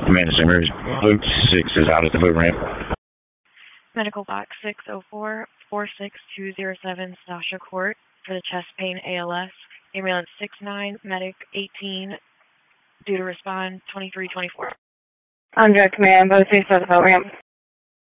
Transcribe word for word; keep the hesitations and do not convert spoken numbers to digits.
Command Center, Luke six is out at the boat ramp. Medical box six oh four, four six two zero seven, Sasha Court, for the chest pain A L S. Ambulance six nine, medic eighteen, due to respond twenty-three twenty-four. On direct command, both six at the boat ramp.